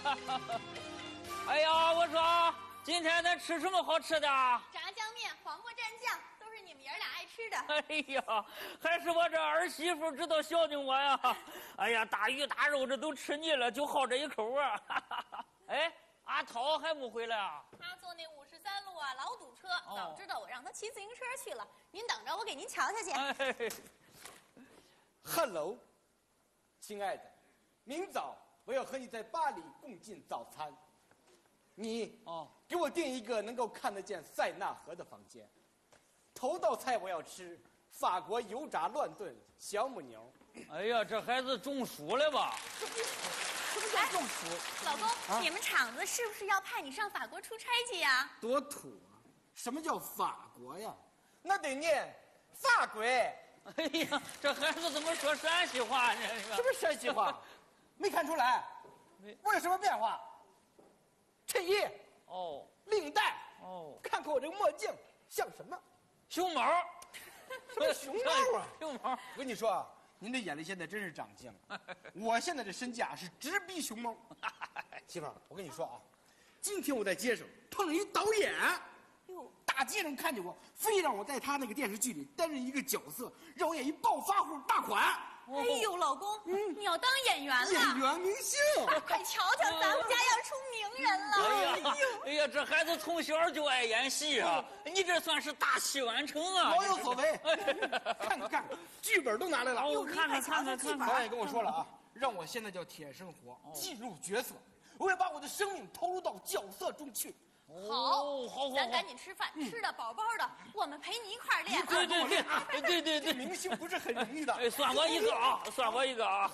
哎呀，我说今天咱吃什么好吃的？ 炸酱面、黄瓜蘸酱，都是你们爷俩爱吃的。 哎呀，还是我这儿媳妇知道孝敬我呀！哎呀，大鱼大肉这都吃腻了，就好这一口啊！哎，阿涛还没回来啊？ 他坐那53路啊，老堵车。早知道我让他骑自行车去了。您等着，我给您瞧瞧去。 哎 Hello， 亲爱的，明早我要和你在巴黎共进早餐。你给我订一个能够看得见塞纳河的房间。头道菜我要吃法国油炸乱炖小母牛。 哎呀，这孩子中暑了吧？ 什么叫中暑？ 老公，你们厂子是不是要派你上法国出差去呀？ 多土啊！什么叫法国呀？那得念法国。 哎呀，这孩子怎么说陕西话呢？ 什么陕西话？没看出来？我有什么变化？衬衣哦， 领带哦， 看看我这个墨镜像什么？ 熊猫？ 什么熊猫啊？ 熊猫！ 我跟你说啊，您的眼力现在真是长进了。我现在这身价是直逼熊猫。媳妇儿，我跟你说啊，今天我在街上碰上一导演。大街上看见我，非让我在他那个电视剧里担任一个角色，让我演一暴发户大款。 哎呦，老公，你要当演员了？ 演员明星， 快瞧瞧，咱们家要出名人了！ 哎呀，这孩子从小就爱演戏啊！你这算是大器晚成啊！ 老有所为。看看剧本都拿来了， 我看看。 导演跟我说了啊，让我现在叫铁生活，进入角色，我要把我的生命投入到角色中去。 好，咱赶紧吃饭，吃的饱饱的，我们陪你一块儿练。 对， 明星不是很容易的。 哎，算我一个啊，算我一个啊。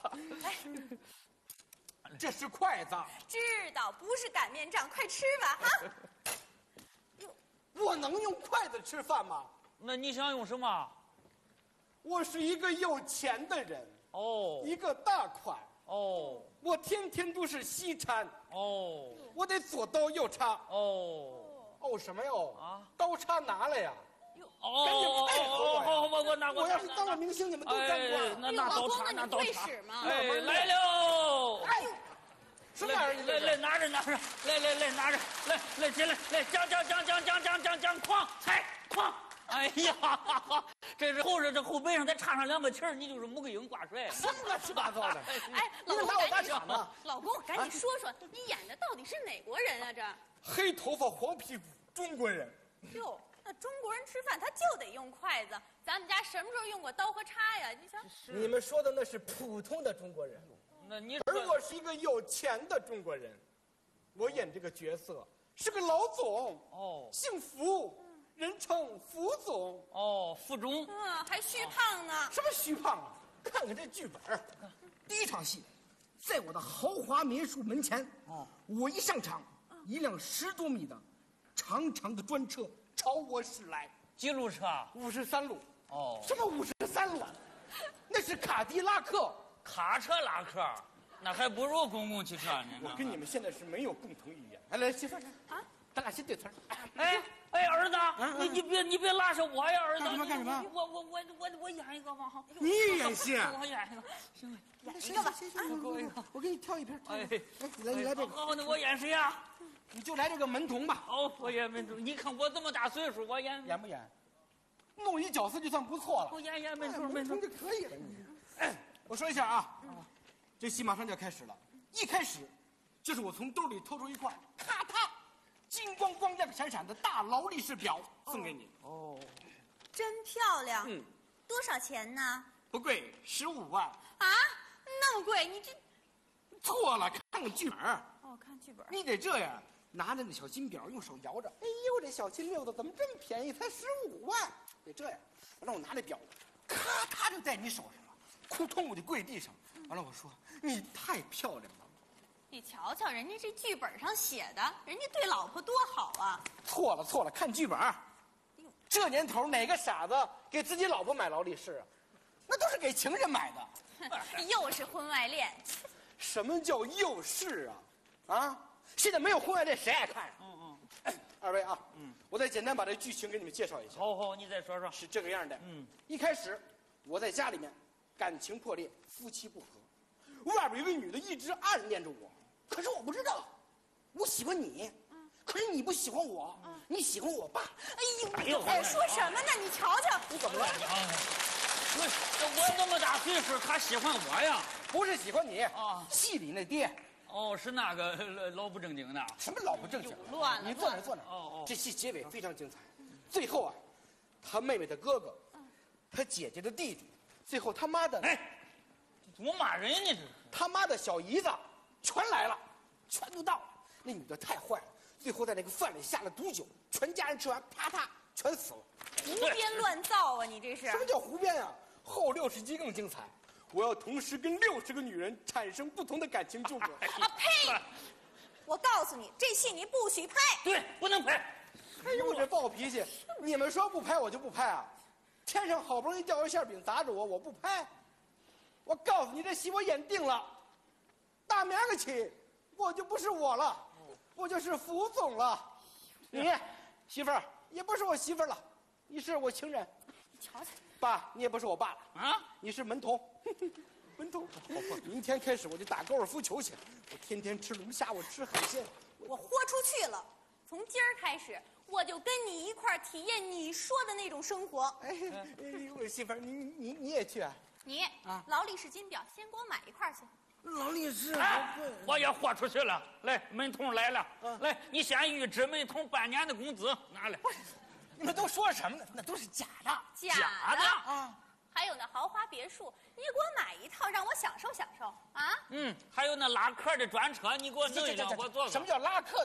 这是筷子。 知道，不是擀面杖，快吃吧啊！ 我能用筷子吃饭吗？ 那你想用什么？ 我是一个有钱的人哦， 一个大款哦， 我天天都是西餐哦， 我得左刀右叉哦什么哟啊？ 刀叉拿来呀！ 哦， 赶紧配合我呀！ 我拿过。 我要是当了明星，你们都干过。 那刀叉， 那刀叉。 哎，来喽！ 哎，什么玩意儿？ 来拿着，来拿着，来进来，来将，哐踩哐！哎呀，这是后背上再插上2个旗儿，你就是穆桂英挂帅。 什么乱七八糟的？ 哎， 你们拿我打场吗？ 老公，赶紧说说，你演的到底是哪国人啊？这黑头发黄屁股中国人。 哟，那中国人吃饭他就得用筷子，咱们家什么时候用过刀和叉呀？你想， 你们说的那是普通的中国人， 那你而我是一个有钱的中国人，我演这个角色是个老总姓福。人称福总福中还虚胖呢。 什么虚胖啊？看看这剧本第一场戏，在我的豪华民宿门前我一上场，一辆10多米的长长的专车朝我驶来。 几路车 ？53路。什么53路？那是卡迪拉克。 卡车拉客，那还不如公共汽车呢。 我跟你们现在是没有共同语言。来，媳妇儿啊，咱俩先对词儿。 哎，儿子，你别拉上我呀，儿子。 干什么？ 我演一个吧。 你演戏？ 我演一个，行， 演一个吧。 我给你挑一片。 你来这个。 好，那我演谁呀？ 你就来这个门童吧。 好，我演门童。你看我这么大岁数，我演不演？弄一角色就算不错了。 我演门童就可以了。我说一下啊，这戏马上就要开始了。一开始，就是我从兜里掏出一块，咔嗒，金光光亮闪闪的大劳力士表送给你。 真漂亮。多少钱呢？ 不贵，15万。 啊，那么贵？你这错了，看看剧本。 看剧本。 你得这样，拿着那小金表，用手摇着。哎呦，这小金溜子怎么这么便宜？才15万。得这样，让我拿这表，咔嗒就在你手上了。扑通，我就跪地上。完了，我说你太漂亮了。 你瞧瞧，人家这剧本上写的，人家对老婆多好啊！ 错了，看剧本。这年头哪个傻子给自己老婆买劳力士啊？那都是给情人买的。 又是婚外恋。 什么叫又是啊？现在没有婚外恋，谁爱看？二位啊，我再简单把这剧情给你们介绍一下。 好，你再说说。 是这个样的。一开始我在家里面感情破裂，夫妻不和，外边有个女的一直暗恋着我， 可是我不知道，我喜欢你，可是你不喜欢我，你喜欢我爸。 哎呦，哎，说什么呢？你瞧瞧， 你怎么了？ 我这么大岁数，他喜欢我呀？ 不是喜欢你啊， 戏里那爹。 哦，是那个老不正经的。 什么老不正经？ 乱了。 你坐那坐那。 哦。 这戏结尾非常精彩，最后啊，他妹妹的哥哥，他姐姐的弟弟，最后他妈的， 哎，怎么骂人呢？这是他妈的小姨子，全来了，全都到了。那女的太坏了，最后在那个饭里下了毒酒，全家人吃完，啪嗒全死了。 胡编乱造啊！你这是什么叫胡编啊？后60集更精彩，我要同时跟60个女人产生不同的感情纠葛。 啊呸！我告诉你，这戏你不许拍。 对，不能拍。 哎呦，我这暴脾气！你们说不拍我就不拍啊！天上好不容易掉个馅饼砸着我，我不拍。我告诉你，这戏我演定了，大明儿个起，我就不是我了，我就是福总了。你媳妇儿也不是我媳妇儿了，你是我情人。 你瞧瞧， 爸，你也不是我爸了啊， 你是门童。门童，明天开始我就打高尔夫球去，我天天吃龙虾，我吃海鲜。 我豁出去了。从今儿开始，我就跟你一块儿体验你说的那种生活。 哎，我媳妇儿，你也去啊？ 你劳力士金表，先给我买一块去。 劳力士， 我也豁出去了。来，门童来了，来，你先预支门童半年的工资，拿来。 你们都说什么呢？那都是假的。 假的啊！ 还有那豪华别墅，你也给我买一套，让我享受享受啊！ 还有那拉客的专车，你给我弄一辆，我坐。 什么叫拉客